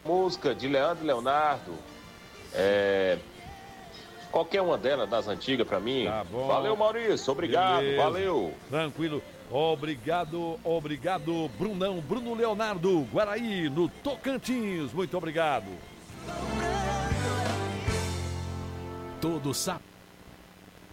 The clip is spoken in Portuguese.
música de Leandro e Leonardo. Qualquer uma delas, das antigas, pra mim. Tá bom. Valeu, Maurício. Obrigado, Beleza. valeu. Tranquilo. Obrigado, Brunão, Bruno Leonardo, Guaraí, no Tocantins. Muito obrigado. Todo sábado.